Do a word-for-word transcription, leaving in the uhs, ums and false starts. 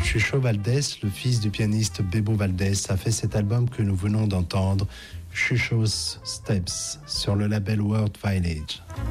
Chucho Valdés, le fils du pianiste Bebo Valdés, a fait cet album que nous venons d'entendre, Chucho's Steps, sur le label World Village.